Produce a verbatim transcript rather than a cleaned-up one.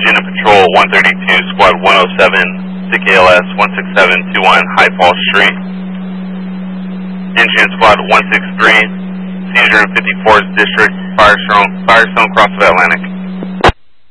Unit Patrol one thirty-two, Squad one oh seven, C K L S one six seven two one, High Falls Street. Engine Squad one six three, Seizure in fifty-fourth District, Firestone, Firestone, Cross of Atlantic.